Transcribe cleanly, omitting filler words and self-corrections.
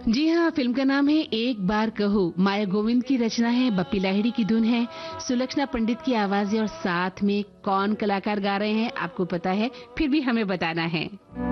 जी हाँ, फिल्म का नाम है एक बार कहो। माया गोविंद की रचना है, बप्पी लाहिड़ी की धुन है, सुलक्षणा पंडित की आवाज है और साथ में कौन कलाकार गा रहे हैं आपको पता है, फिर भी हमें बताना है।